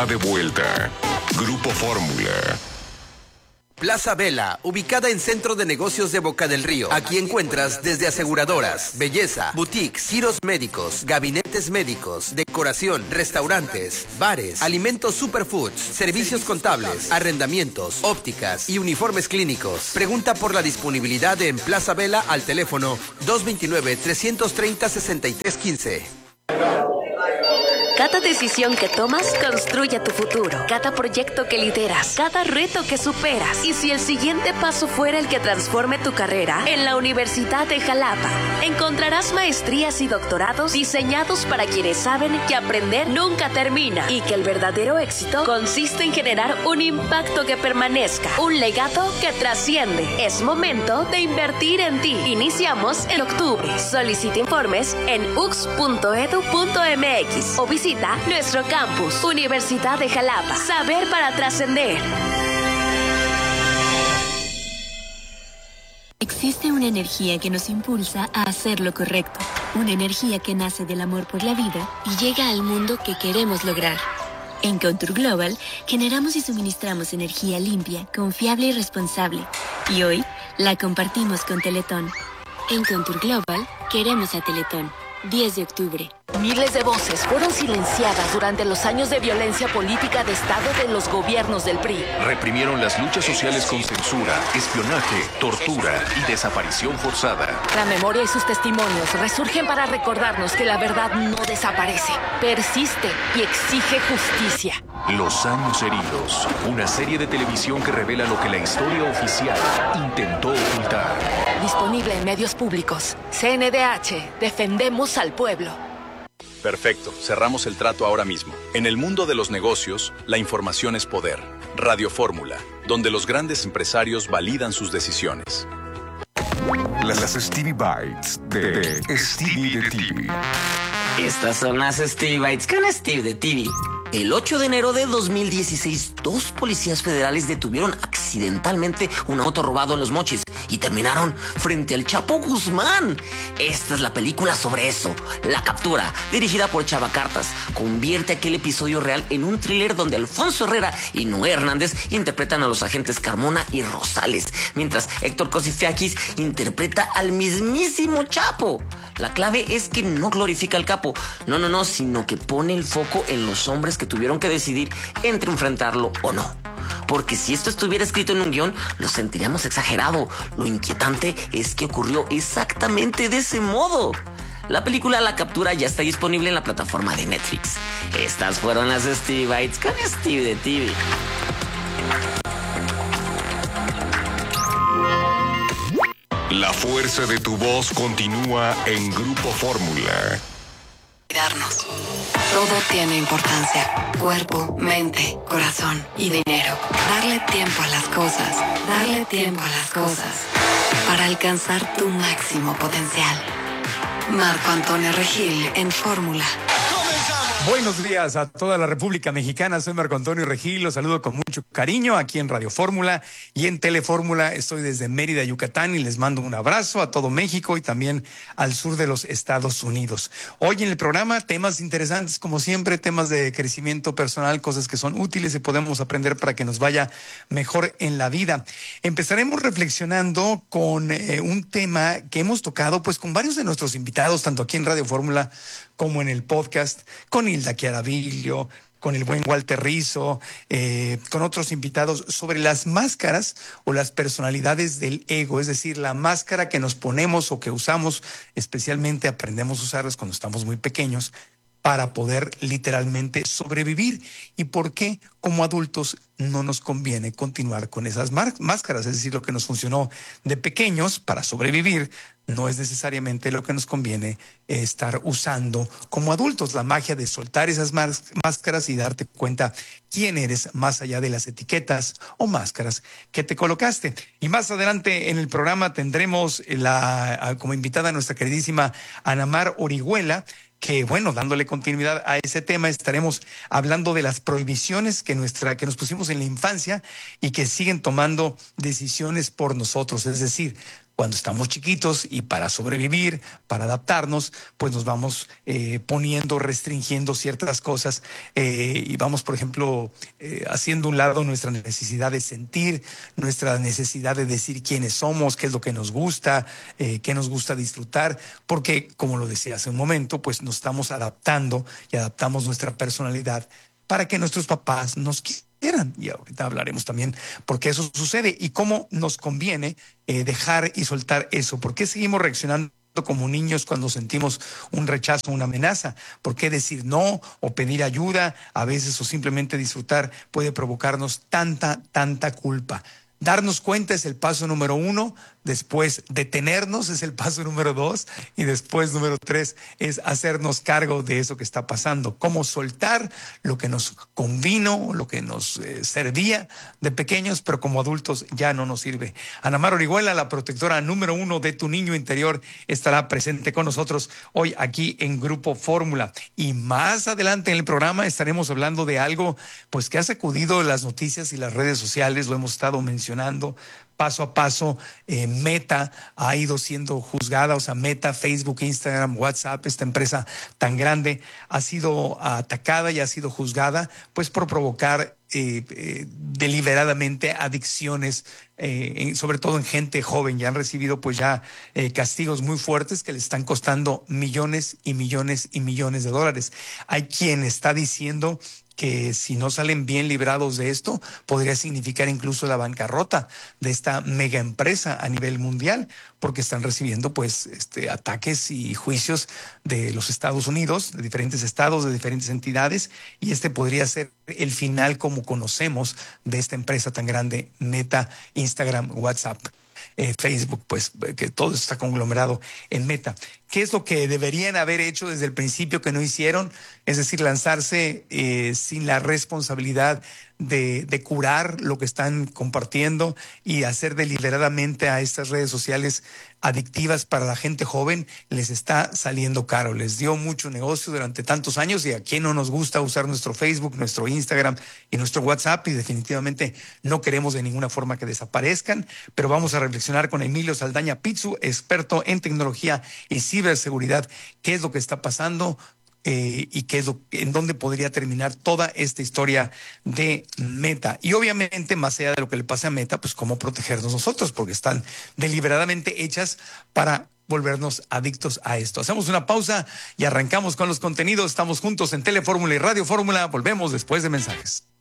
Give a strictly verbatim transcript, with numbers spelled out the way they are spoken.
está de vuelta. Grupo Fórmula. Plaza Vela, ubicada en Centro de Negocios de Boca del Río. Aquí encuentras desde aseguradoras, belleza, boutiques, giros médicos, gabinetes médicos, decoración, restaurantes, bares, alimentos superfoods, servicios contables, arrendamientos, ópticas y uniformes clínicos. Pregunta por la disponibilidad en Plaza Vela al teléfono dos dos nueve, tres tres cero, seis tres uno cinco. Cada decisión que tomas construye tu futuro. Cada proyecto que lideras, cada reto que superas. Y si el siguiente paso fuera el que transforme tu carrera, en la Universidad de Jalapa encontrarás maestrías y doctorados diseñados para quienes saben que aprender nunca termina y que el verdadero éxito consiste en generar un impacto que permanezca, un legado que trasciende. Es momento de invertir en ti. Iniciamos en octubre. Solicita informes en u x punto edu punto m x o visita nuestro campus, Universidad de Jalapa. Saber para trascender. Existe una energía que nos impulsa a hacer lo correcto. Una energía que nace del amor por la vida y llega al mundo que queremos lograr. En Contour Global generamos y suministramos energía limpia, confiable y responsable. Y hoy la compartimos con Teletón. En Contour Global queremos a Teletón. diez de octubre. Miles de voces fueron silenciadas durante los años de violencia política de Estado de los gobiernos del P R I. Reprimieron las luchas sociales con censura, espionaje, tortura y desaparición forzada. La memoria y sus testimonios resurgen para recordarnos que la verdad no desaparece, persiste y exige justicia. Los años heridos, una serie de televisión que revela lo que la historia oficial intentó ocultar. Disponible en medios públicos. C N D H, defendemos al pueblo. Perfecto, cerramos el trato ahora mismo. En el mundo de los negocios, la información es poder. Radio Fórmula, donde los grandes empresarios validan sus decisiones. Las Stevie Bites de Stevie de T V. Estas son las Stevie Bites con Steve de T V. El ocho de enero de dos mil dieciséis, dos policías federales detuvieron accidentalmente un auto robado en Los Mochis y terminaron frente al Chapo Guzmán. Esta es la película sobre eso. La captura, dirigida por Chava Cartas, convierte aquel episodio real en un thriller donde Alfonso Herrera y Noé Hernández interpretan a los agentes Carmona y Rosales, mientras Héctor Cosifiakis interpreta al mismísimo Chapo. La clave es que no glorifica al capo, no, no, no, sino que pone el foco en los hombres que tuvieron que decidir entre enfrentarlo o no. Porque si esto estuviera escrito en un guión, lo sentiríamos exagerado. Lo inquietante es que ocurrió exactamente de ese modo. La película La Captura ya está disponible en la plataforma de Netflix. Estas fueron las Stevie Bites con Steve de T V. La fuerza de tu voz continúa en Grupo Fórmula. Cuidarnos. Todo tiene importancia. Cuerpo, mente, corazón y dinero. Darle tiempo a las cosas. Darle tiempo a las cosas. Para alcanzar tu máximo potencial. Marco Antonio Regil en Fórmula. Buenos días a toda la República Mexicana, soy Marco Antonio Regil, los saludo con mucho cariño aquí en Radio Fórmula y en Telefórmula. Estoy desde Mérida, Yucatán, y les mando un abrazo a todo México y también al sur de los Estados Unidos. Hoy en el programa temas interesantes, como siempre, temas de crecimiento personal, cosas que son útiles y podemos aprender para que nos vaya mejor en la vida. Empezaremos reflexionando con eh, un tema que hemos tocado pues con varios de nuestros invitados, tanto aquí en Radio Fórmula como en el podcast, con Hilda Chiaravillo, con el buen Walter Rizzo, eh, con otros invitados, sobre las máscaras o las personalidades del ego, es decir, la máscara que nos ponemos o que usamos, especialmente aprendemos a usarlas cuando estamos muy pequeños, para poder literalmente sobrevivir. ¿Y por qué como adultos no nos conviene continuar con esas máscaras? Es decir, lo que nos funcionó de pequeños para sobrevivir no es necesariamente lo que nos conviene estar usando como adultos. La magia de soltar esas máscaras y darte cuenta quién eres más allá de las etiquetas o máscaras que te colocaste. Y más adelante en el programa tendremos la, como invitada a nuestra queridísima Ana Mar Orihuela, que bueno, dándole continuidad a ese tema, estaremos hablando de las prohibiciones que nuestra, que nos pusimos en la infancia y que siguen tomando decisiones por nosotros. Es decir, cuando estamos chiquitos y para sobrevivir, para adaptarnos, pues nos vamos eh, poniendo, restringiendo ciertas cosas eh, y vamos, por ejemplo, eh, haciendo a un lado nuestra necesidad de sentir, nuestra necesidad de decir quiénes somos, qué es lo que nos gusta, eh, qué nos gusta disfrutar, porque, como lo decía hace un momento, pues nos estamos adaptando y adaptamos nuestra personalidad para que nuestros papás nos quieran. Y ahorita hablaremos también por qué eso sucede y cómo nos conviene eh, dejar y soltar eso. ¿Por qué seguimos reaccionando como niños cuando sentimos un rechazo, una amenaza? ¿Por qué decir no o pedir ayuda a veces o simplemente disfrutar puede provocarnos tanta, tanta culpa? Darnos cuenta es el paso número uno, después detenernos es el paso número dos y después número tres es hacernos cargo de eso que está pasando. Cómo soltar lo que nos convino, lo que nos eh, servía de pequeños, pero como adultos ya no nos sirve. Ana Mar Orihuela, la protectora número uno de tu niño interior, estará presente con nosotros hoy aquí en Grupo Fórmula. Y más adelante en el programa estaremos hablando de algo pues que ha sacudido las noticias y las redes sociales, lo hemos estado mencionando paso a paso. eh, Meta ha ido siendo juzgada, o sea, Meta, Facebook, Instagram, WhatsApp, esta empresa tan grande, ha sido atacada y ha sido juzgada pues por provocar eh, eh, deliberadamente adicciones, eh, en, sobre todo en gente joven. Ya han recibido pues ya eh, castigos muy fuertes que les están costando millones y millones y millones de dólares. Hay quien está diciendo que si no salen bien librados de esto, podría significar incluso la bancarrota de esta mega empresa a nivel mundial, porque están recibiendo pues este ataques y juicios de los Estados Unidos, de diferentes estados, de diferentes entidades, y este podría ser el final como conocemos de esta empresa tan grande, Meta, Instagram, WhatsApp. Eh, Facebook, pues que todo está conglomerado en Meta. ¿Qué es lo que deberían haber hecho desde el principio que no hicieron? Es decir, lanzarse eh, sin la responsabilidad de, de curar lo que están compartiendo y hacer deliberadamente a estas redes sociales adictivas para la gente joven. Les está saliendo caro, les dio mucho negocio durante tantos años, y a quién no nos gusta usar nuestro Facebook, nuestro Instagram y nuestro WhatsApp, y definitivamente no queremos de ninguna forma que desaparezcan. Pero vamos a reflexionar con Emilio Saldaña Pizzu, experto en tecnología y ciberseguridad, qué es lo que está pasando eh, y qué es lo, en dónde podría terminar toda esta historia de Meta. Y obviamente, más allá de lo que le pase a Meta, pues cómo protegernos nosotros, porque están deliberadamente hechas para volvernos adictos a esto. Hacemos una pausa y arrancamos con los contenidos. Estamos juntos en Telefórmula y Radio Fórmula. Volvemos después de mensajes.